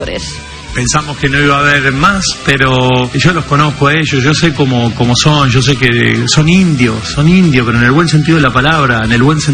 Pensamos que no iba a haber más, pero yo los conozco a ellos, yo sé cómo son, yo sé que son indios, pero en el buen sentido de la palabra,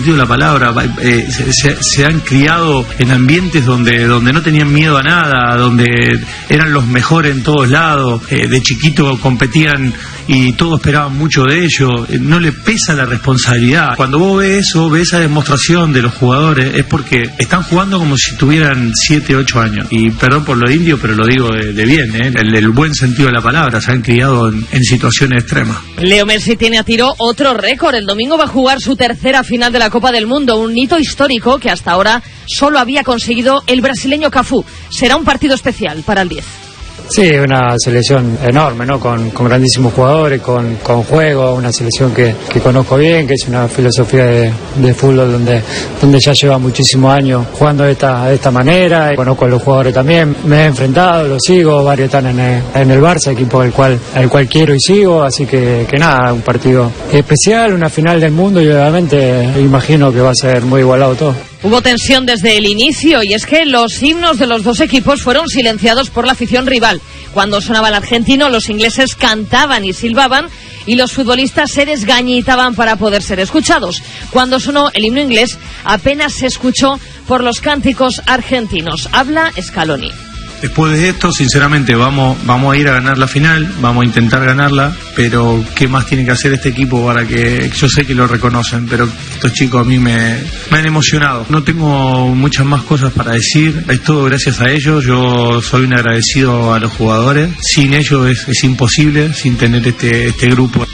se han criado en ambientes donde no tenían miedo a nada, donde eran los mejores en todos lados, de chiquito competían y todos esperaban mucho de ellos, no le pesa la responsabilidad. Cuando vos ves eso, ves esa demostración de los jugadores, es porque están jugando como si tuvieran 7, 8 años, y perdón por lo indio, pero lo digo de bien, el buen sentido de la palabra, se han criado en situaciones extremas. Leo Messi tiene a tiro otro récord. El domingo va a jugar su tercera final de la Copa del Mundo, un hito histórico que hasta ahora solo había conseguido el brasileño Cafú. Será un partido especial para el 10. Sí, una selección enorme, ¿no? Con grandísimos jugadores, con juego, una selección que conozco bien, que es una filosofía de fútbol donde ya lleva muchísimos años jugando de esta manera. Conozco a los jugadores también, me he enfrentado, los sigo, varios están en el Barça, equipo al cual quiero y sigo, así que nada, un partido especial, una final del mundo, y obviamente imagino que va a ser muy igualado todo. Hubo tensión desde el inicio, y es que los himnos de los dos equipos fueron silenciados por la afición rival. Cuando sonaba el argentino, los ingleses cantaban y silbaban, y los futbolistas se desgañitaban para poder ser escuchados. Cuando sonó el himno inglés, apenas se escuchó por los cánticos argentinos. Habla Scaloni. Después de esto, sinceramente, vamos a ir a ganar la final, vamos a intentar ganarla, pero ¿qué más tiene que hacer este equipo para que...? Yo sé que lo reconocen, pero estos chicos a mí me han emocionado. No tengo muchas más cosas para decir, es todo gracias a ellos. Yo soy un agradecido a los jugadores. Sin ellos es imposible, sin tener este grupo.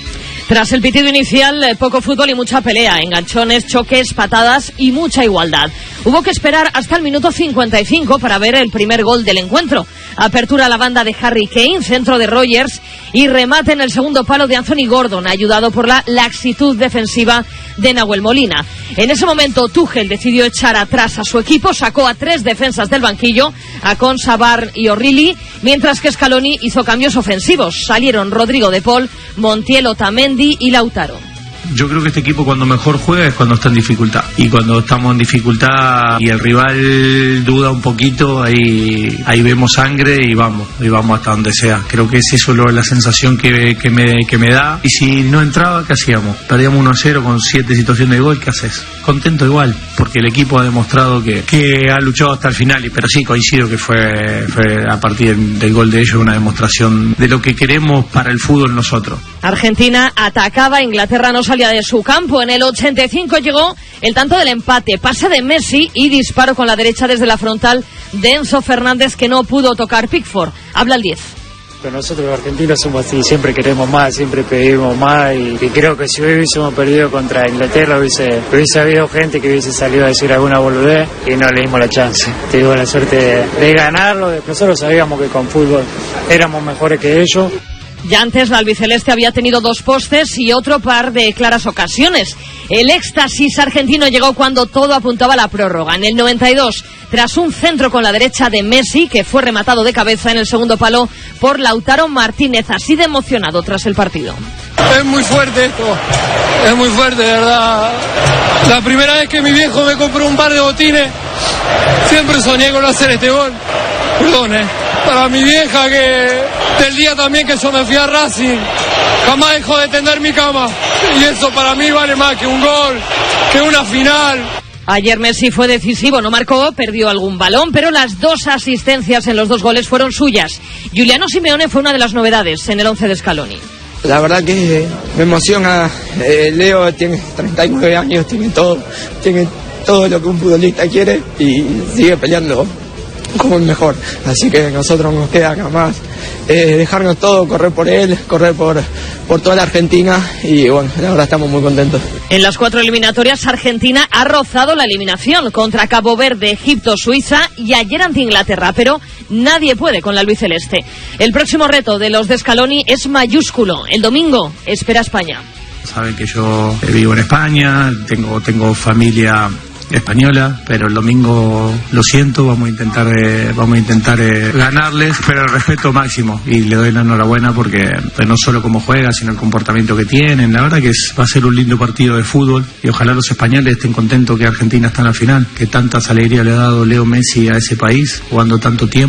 Tras el pitido inicial, poco fútbol y mucha pelea, enganchones, choques, patadas y mucha igualdad. Hubo que esperar hasta el minuto 55 para ver el primer gol del encuentro. Apertura a la banda de Harry Kane, centro de Rogers y remate en el segundo palo de Anthony Gordon, ayudado por la laxitud defensiva de Nahuel Molina. En ese momento, Tuchel decidió echar atrás a su equipo, sacó a 3 defensas del banquillo, a Consabar y O'Reilly, mientras que Scaloni hizo cambios ofensivos. Salieron Rodrigo de Paul, Montiel, Otamendi y Lautaro. Yo creo que este equipo cuando mejor juega es cuando está en dificultad, y cuando estamos en dificultad y el rival duda un poquito, ahí vemos sangre y vamos hasta donde sea. Creo que es eso la sensación que me da. Y si no entraba, ¿qué hacíamos? Perdíamos 1-0 con 7 situaciones de gol, ¿qué haces? Contento igual, porque el equipo ha demostrado que ha luchado hasta el final, pero sí coincido que fue a partir del gol de ellos una demostración de lo que queremos para el fútbol nosotros. Argentina atacaba, Inglaterra no salía de su campo. En el 85 llegó el tanto del empate, pase de Messi y disparo con la derecha desde la frontal de Enzo Fernández, que no pudo tocar Pickford. Habla el 10. Pero nosotros los argentinos somos así, siempre queremos más, siempre pedimos más, y creo que si hubiésemos perdido contra Inglaterra hubiese habido gente que hubiese salido a decir alguna boludez y no le dimos la chance. Tuvimos la suerte de ganarlo. Nosotros sabíamos que con fútbol éramos mejores que ellos. Ya antes la albiceleste había tenido 2 postes y otro par de claras ocasiones. El éxtasis argentino llegó cuando todo apuntaba a la prórroga. En el 92, tras un centro con la derecha de Messi, que fue rematado de cabeza en el segundo palo por Lautaro Martínez, así de emocionado tras el partido. Es muy fuerte esto, es muy fuerte, de verdad. La primera vez que mi viejo me compró un par de botines, siempre soñé con hacer este gol. Perdón, para mi vieja, que del día también que yo me fui a Racing, jamás dejó de tender mi cama, y eso para mí vale más que un gol, que una final. Ayer Messi fue decisivo, no marcó, perdió algún balón, pero las 2 asistencias en los 2 goles fueron suyas. Giuliano Simeone fue una de las novedades en el 11 de Scaloni. La verdad que me emociona. Leo tiene 39 años, tiene todo lo que un futbolista quiere y sigue peleando como el mejor. Así que nosotros nos queda acá más dejarnos todo, correr por él, correr por toda la Argentina, y bueno, la verdad estamos muy contentos. En las 4 eliminatorias, Argentina ha rozado la eliminación contra Cabo Verde, Egipto, Suiza y ayer ante Inglaterra, pero nadie puede con la albiceleste. El próximo reto de los de Scaloni es mayúsculo. El domingo espera España. Saben que yo vivo en España, tengo familia española, pero el domingo lo siento, vamos a intentar ganarles, pero el respeto máximo, y le doy la enhorabuena porque no solo cómo juega, sino el comportamiento que tienen. La verdad que va a ser un lindo partido de fútbol y ojalá los españoles estén contentos que Argentina está en la final, que tantas alegrías le ha dado Leo Messi a ese país jugando tanto tiempo.